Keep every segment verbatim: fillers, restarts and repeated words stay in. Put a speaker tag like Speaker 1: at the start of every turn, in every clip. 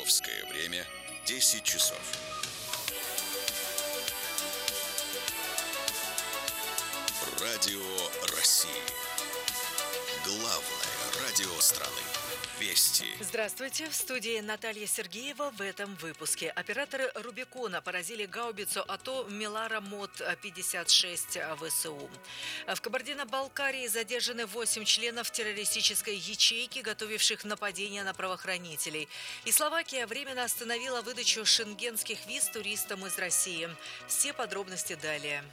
Speaker 1: Московское время десять часов. Радио России. Главное радио страны. Вести.
Speaker 2: Здравствуйте. В студии Наталья Сергеева. В этом выпуске. Операторы Рубикона поразили гаубицу АТО Милара МОД пятьдесят шесть ВСУ. В Кабардино-Балкарии задержаны восемь членов террористической ячейки, готовивших нападение на правоохранителей. И Словакия временно остановила выдачу шенгенских виз туристам из России. Все подробности далее.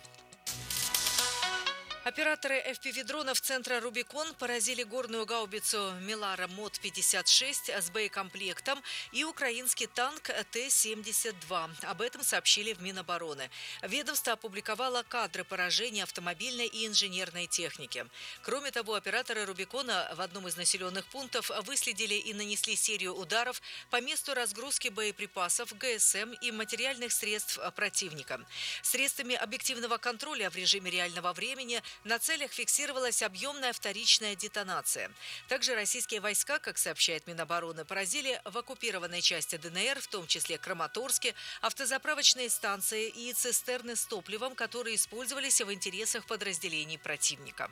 Speaker 2: Операторы эф пи ви-дронов центра «Рубикон» поразили горную гаубицу «Милара МОД пятьдесят шесть» с боекомплектом и украинский танк Т семьдесят два. Об этом сообщили в Минобороны. Ведомство опубликовало кадры поражения автомобильной и инженерной техники. Кроме того, операторы «Рубикона» в одном из населенных пунктов выследили и нанесли серию ударов по месту разгрузки боеприпасов, гэ эс эм и материальных средств противника. Средствами объективного контроля в режиме реального времени на целях фиксировалась объемная вторичная детонация. Также российские войска, как сообщает Минобороны, поразили в оккупированной части дэ эн эр, в том числе Краматорске, автозаправочные станции и цистерны с топливом, которые использовались в интересах подразделений противника.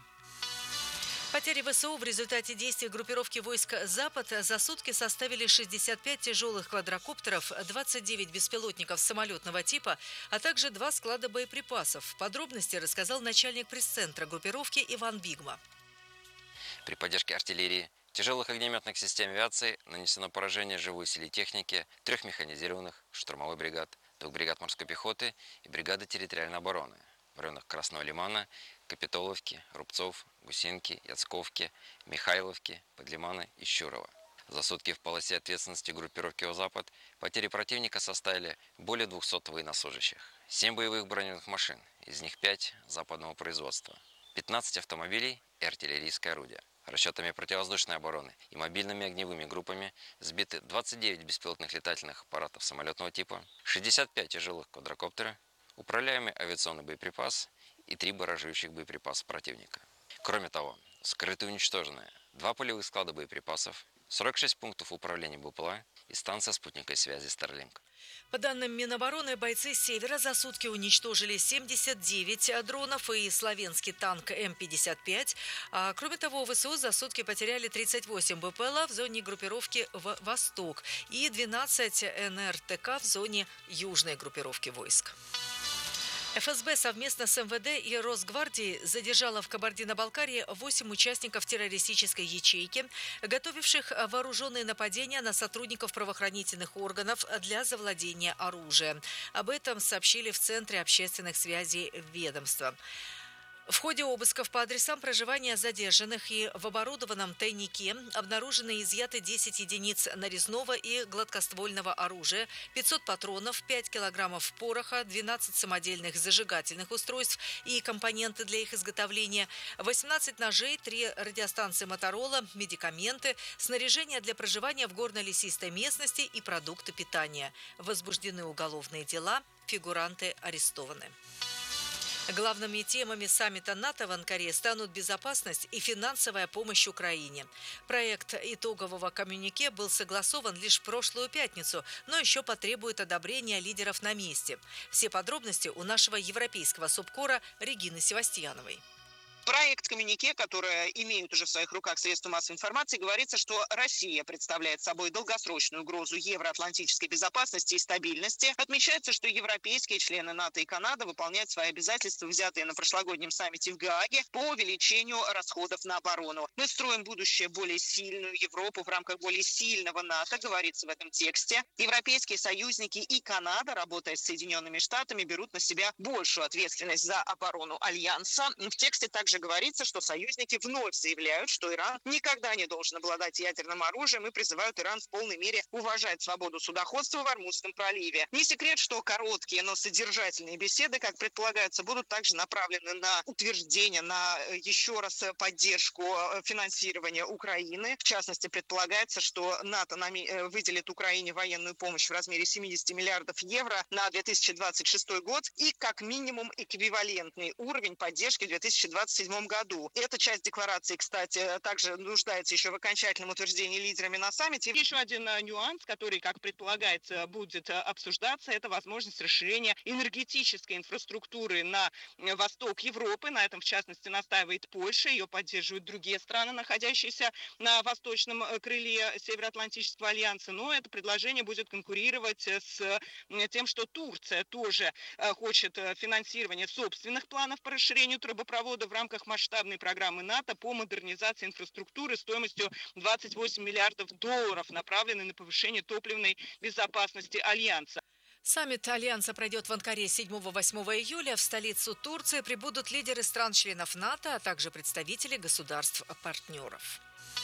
Speaker 2: Потери ВСУ в результате действий группировки войск «Запад» за сутки составили шестьдесят пять тяжелых квадрокоптеров, двадцать девять беспилотников самолетного типа, а также два склада боеприпасов. Подробности рассказал начальник пресс-центра группировки Иван Бигма.
Speaker 3: При поддержке артиллерии, тяжелых огнеметных систем авиации нанесено поражение живой силе техники трех механизированных штурмовой бригад, двух бригад морской пехоты и бригады территориальной обороны в районах Красного Лимана, Капитоловки, Рубцов, Гусинки, Яцковки, Михайловки, Подлимана и Щурова. За сутки в полосе ответственности группировки «Запад» потери противника составили более двухсот военнослужащих, семь боевых бронированных машин, из них пять западного производства, пятнадцать автомобилей и артиллерийское орудие. Расчетами противовоздушной обороны и мобильными огневыми группами сбиты двадцать девять беспилотных летательных аппаратов самолетного типа, шестьдесят пять тяжелых квадрокоптеров, управляемый авиационный боеприпас и три баражирующих боеприпаса противника. Кроме того, скрыты и уничтожены два полевых склада боеприпасов, сорок шесть пунктов управления БПЛА и станция спутниковой связи Starlink.
Speaker 2: По данным Минобороны, бойцы «Севера» за сутки уничтожили семьдесят девять дронов и словенский танк эм пятьдесят пять. А, кроме того, ВСУ за сутки потеряли тридцать восемь БПЛА в зоне группировки в «Восток» и двенадцать эн эр тэ ка в зоне южной группировки войск. эф эс бэ совместно с эм вэ дэ и Росгвардией задержала в Кабардино-Балкарии восемь участников террористической ячейки, готовивших вооруженные нападения на сотрудников правоохранительных органов для завладения оружием. Об этом сообщили в Центре общественных связей ведомства. В ходе обысков по адресам проживания задержанных и в оборудованном тайнике обнаружены и изъяты десять единиц нарезного и гладкоствольного оружия, пятьсот патронов, пять килограммов пороха, двенадцать самодельных зажигательных устройств и компоненты для их изготовления, восемнадцать ножей, три радиостанции Моторола, медикаменты, снаряжение для проживания в горно-лесистой местности и продукты питания. Возбуждены уголовные дела, фигуранты арестованы. Главными темами саммита НАТО в Анкаре станут безопасность и финансовая помощь Украине. Проект итогового коммюнике был согласован лишь в прошлую пятницу, но еще потребует одобрения лидеров на месте. Все подробности у нашего европейского субкора Регины Севастьяновой.
Speaker 4: Проект коммюнике, который имеют уже в своих руках средства массовой информации, говорится, что Россия представляет собой долгосрочную угрозу евроатлантической безопасности и стабильности. Отмечается, что европейские члены НАТО и Канада выполняют свои обязательства, взятые на прошлогоднем саммите в Гааге, по увеличению расходов на оборону. Мы строим будущее более сильную Европу в рамках более сильного НАТО, говорится в этом тексте. Европейские союзники и Канада, работая с Соединенными Штатами, берут на себя большую ответственность за оборону Альянса. В тексте также говорится, что союзники вновь заявляют, что Иран никогда не должен обладать ядерным оружием и призывают Иран в полной мере уважать свободу судоходства в Ормузском проливе. Не секрет, что короткие, но содержательные беседы, как предполагается, будут также направлены на утверждение, на еще раз поддержку финансирования Украины. В частности, предполагается, что НАТО выделит Украине военную помощь в размере семьдесят миллиардов евро на две тысячи двадцать шестой год и как минимум эквивалентный уровень поддержки в две тысячи двадцать седьмом седьмом году. Эта часть декларации, кстати, также нуждается еще в окончательном утверждении лидерами на саммите. Еще один нюанс, который, как предполагается, будет обсуждаться, это возможность расширения энергетической инфраструктуры на восток Европы. На этом, в частности, настаивает Польша. Ее поддерживают другие страны, находящиеся на восточном крыле Североатлантического альянса. Но это предложение будет конкурировать с тем, что Турция тоже хочет финансирования собственных планов по расширению трубопровода в рамках масштабной программы НАТО по модернизации инфраструктуры стоимостью двадцать восемь миллиардов долларов, направленной на повышение топливной безопасности альянса.
Speaker 2: Саммит Альянса пройдет в Анкаре седьмого-восьмого июля. В столицу Турции прибудут лидеры стран-членов НАТО, а также представители государств-партнеров.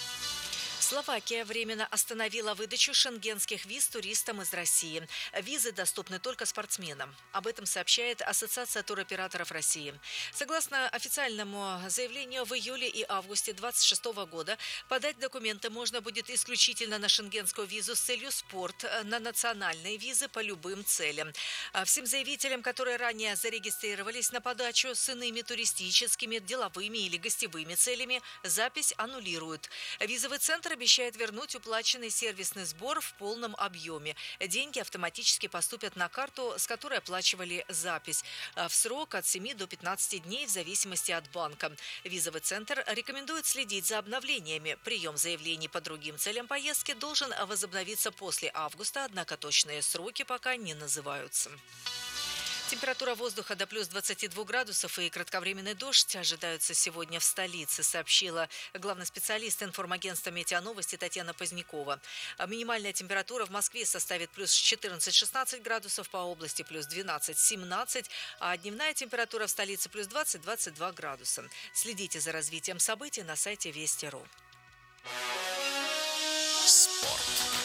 Speaker 2: Словакия временно остановила выдачу шенгенских виз туристам из России. Визы доступны только спортсменам. Об этом сообщает Ассоциация туроператоров России. Согласно официальному заявлению, в июле и августе две тысячи двадцать шестого года подать документы можно будет исключительно на шенгенскую визу с целью спорт, на национальные визы по любым целям. Всем заявителям, которые ранее зарегистрировались на подачу с иными туристическими, деловыми или гостевыми целями, запись аннулируют. Визовый центр обещает вернуть уплаченный сервисный сбор в полном объеме. Деньги автоматически поступят на карту, с которой оплачивали запись, в срок от семи до пятнадцати дней в зависимости от банка. Визовый центр рекомендует следить за обновлениями. Прием заявлений по другим целям поездки должен возобновиться после августа, однако точные сроки пока не называются. Температура воздуха до плюс двадцати двух градусов и кратковременный дождь ожидаются сегодня в столице, сообщила главный специалист информагентства «Метеоновости» Татьяна Позднякова. Минимальная температура в Москве составит плюс четырнадцать-шестнадцать градусов, по области плюс двенадцать-семнадцать, а дневная температура в столице плюс двадцать-двадцать два градуса. Следите за развитием событий на сайте Вести точка ру.
Speaker 1: Спорт.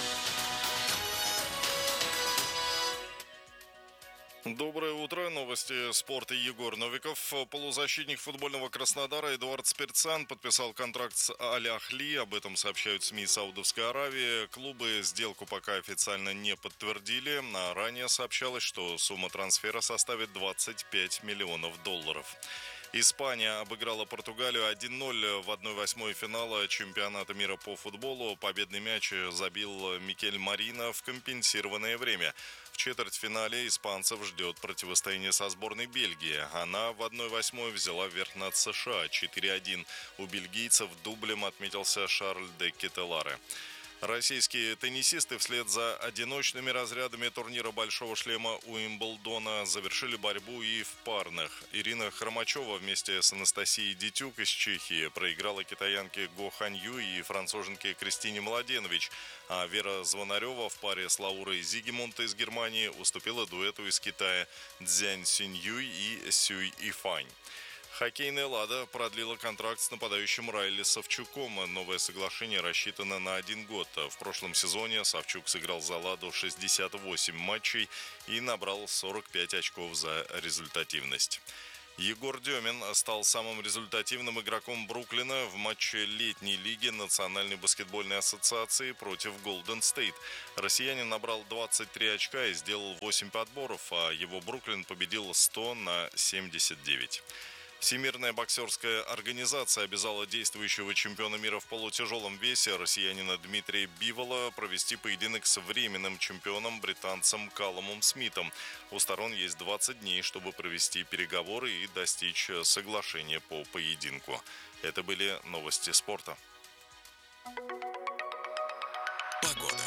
Speaker 5: Доброе утро. Новости спорта. Егор Новиков. Полузащитник футбольного Краснодара Эдуард Спиртсан подписал контракт с Аль-Ахли. Об этом сообщают СМИ Саудовской Аравии. Клубы сделку пока официально не подтвердили. А ранее сообщалось, что сумма трансфера составит двадцать пять миллионов долларов. Испания обыграла Португалию один ноль в одной восьмой финала чемпионата мира по футболу. Победный мяч забил Микель Марина в компенсированное время. В четвертьфинале испанцев ждет противостояние со сборной Бельгии. Она в одной восьмой взяла верх над США четыре один. У бельгийцев дублем отметился Шарль де Кетеларе. Российские теннисисты вслед за одиночными разрядами турнира «Большого шлема» Уимблдона завершили борьбу и в парных. Ирина Хромачева вместе с Анастасией Дитюк из Чехии проиграла китаянке Го Ханью и француженке Кристине Младенович, а Вера Звонарева в паре с Лаурой Зигемунт из Германии уступила дуэту из Китая Цзянь Синьюй и Сюй Ифань. Хоккейная «Лада» продлила контракт с нападающим Райли Савчуком. Новое соглашение рассчитано на один год. В прошлом сезоне Савчук сыграл за «Ладу» шестьдесят восемь матчей и набрал сорок пять очков за результативность. Егор Демин стал самым результативным игроком Бруклина в матче летней лиги Национальной баскетбольной ассоциации против Голден Стейт. Россиянин набрал двадцать три очка и сделал восемь подборов, а его Бруклин победил сто на семьдесят девять. Всемирная боксерская организация обязала действующего чемпиона мира в полутяжелом весе россиянина Дмитрия Бивола провести поединок с временным чемпионом британцем Каллумом Смитом. У сторон есть двадцать дней, чтобы провести переговоры и достичь соглашения по поединку. Это были новости спорта.
Speaker 1: Погода.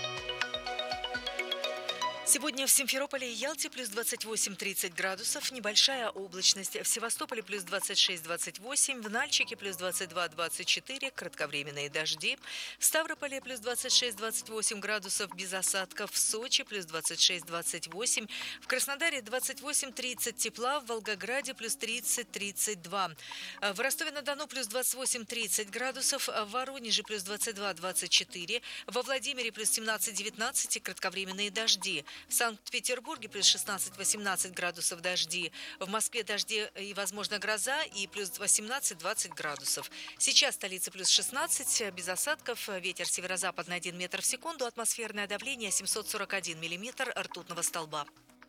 Speaker 2: Сегодня в Симферополе и Ялте плюс двадцать восемь-тридцать градусов, небольшая облачность. В Севастополе плюс двадцать шесть-двадцать восемь, в Нальчике плюс двадцать два-двадцать четыре, кратковременные дожди. В Ставрополе плюс двадцать шесть-двадцать восемь градусов без осадков, в Сочи плюс двадцать шесть-двадцать восемь, в Краснодаре двадцать восемь-тридцать тепла, в Волгограде плюс тридцать-тридцать два. В Ростове-на-Дону плюс двадцать восемь-тридцать градусов, в Воронеже плюс двадцать два-двадцать четыре, во Владимире плюс семнадцать-девятнадцать и кратковременные дожди. В Санкт-Петербурге плюс шестнадцать-восемнадцать градусов дожди. В Москве дожди и, возможно, гроза и плюс восемнадцать-двадцать градусов. Сейчас столица плюс шестнадцать, без осадков, ветер северо-западный один метр в секунду, атмосферное давление семьсот сорок один миллиметр ртутного столба.